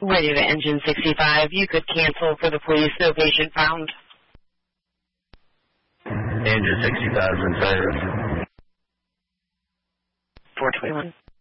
Radio to engine 65. You could cancel for the police. No patient found. Engine 65 is in service. 421.